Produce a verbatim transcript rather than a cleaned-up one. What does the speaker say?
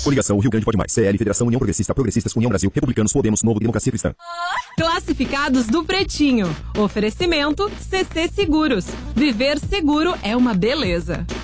Coligação Rio Grande Pode Mais. C L, Federação União Progressista, Progressistas, União Brasil, Republicanos, Podemos, Novo, Democracia Cristã. Classificados do Pretinho. Oferecimento C C Seguros. Viver seguro é uma beleza.